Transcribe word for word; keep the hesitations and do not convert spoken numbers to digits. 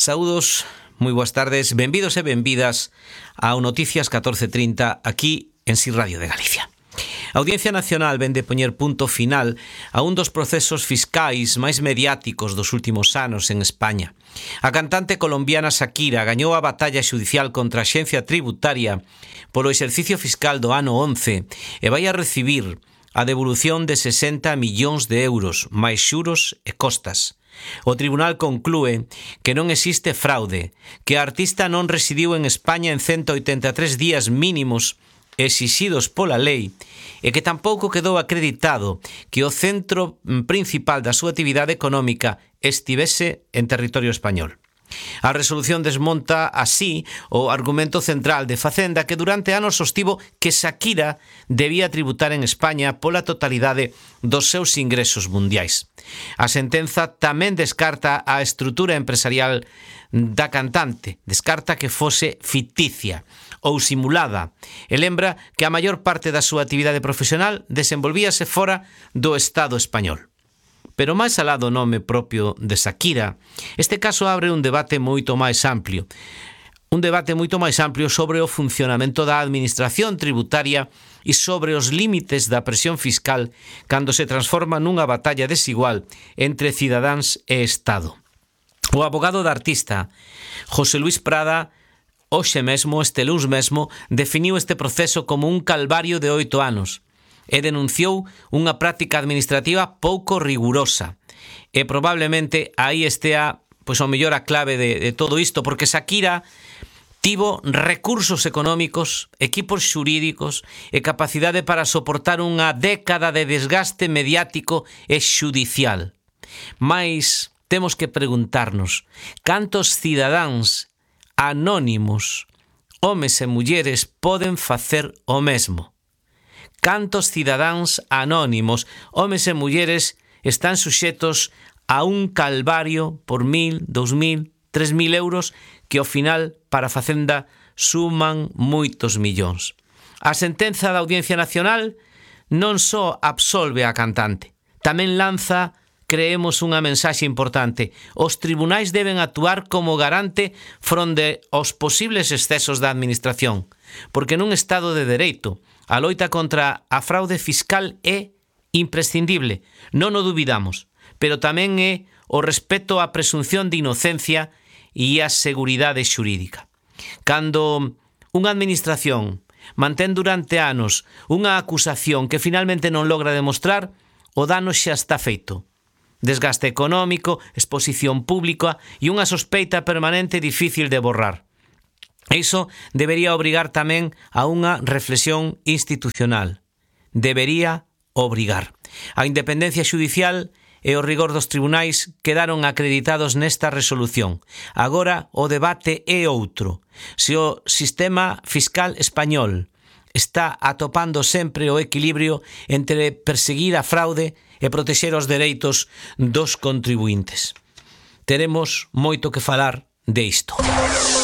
Saúdos, moi boas tardes, benvidos e benvidas ao Noticias catorce trinta aquí en Si Radio de Galicia. A Audiencia Nacional vén de poñer punto final a un dos procesos fiscais máis mediáticos dos últimos anos en España. A cantante colombiana Shakira gañou a batalla xudicial contra a Axencia Tributaria polo exercicio fiscal do ano once e vai a recibir a devolución de sesenta millóns de euros, máis xuros e costas. O tribunal conclúe que non existe fraude, que a artista non residiu en España en ciento oitenta e tres días mínimos exixidos pola lei e que tampouco quedou acreditado que o centro principal da súa actividade económica estivese en territorio español. A resolución desmonta así o argumento central de Facenda, que durante anos sostivo que Shakira debía tributar en España pola totalidade dos seus ingresos mundiais. A sentenza tamén descarta a estrutura empresarial da cantante, descarta que fose ficticia ou simulada e lembra que a maior parte da súa actividade profesional desenvolvíase fora do Estado español. Pero máis alá do nome propio de Shakira, este caso abre un debate moito máis amplio. Un debate moito máis amplio sobre o funcionamento da administración tributaria e sobre os límites da presión fiscal cando se transforma nunha batalla desigual entre cidadáns e Estado. O abogado da artista, José Luis Prada, hoxe mesmo, este luns mesmo, definiu este proceso como un calvario de oito anos e denunciou unha práctica administrativa pouco rigurosa. E probablemente aí estea, pois, ao mellor a clave de, de todo isto, porque Shakira tivo recursos económicos, equipos xurídicos e capacidade para soportar unha década de desgaste mediático e xudicial. Mais temos que preguntarnos cantos cidadáns anónimos, homes e mulleres, poden facer o mesmo. Cantos cidadáns anónimos, homes e mulleres, están suxetos a un calvario por mil, dous mil, tres mil euros que ao final para a Facenda suman moitos millóns. A sentenza da Audiencia Nacional non só absolve a cantante, tamén lanza, creemos, unha mensaxe importante. Os tribunais deben actuar como garante fronte aos posibles excesos da administración, porque nun Estado de dereito a loita contra a fraude fiscal é imprescindible, non o dubidamos, pero tamén é o respeto á presunción de inocencia e a seguridade xurídica. Cando unha administración mantén durante anos unha acusación que finalmente non logra demostrar, o dano xa está feito. Desgaste económico, exposición pública e unha sospeita permanente difícil de borrar. Iso debería obrigar tamén a unha reflexión institucional. Debería obrigar. A independencia xudicial e o rigor dos tribunais quedaron acreditados nesta resolución. Agora o debate é outro. Se o sistema fiscal español está atopando sempre o equilibrio entre perseguir a fraude e protexer os dereitos dos contribuintes. Teremos moito que falar de isto.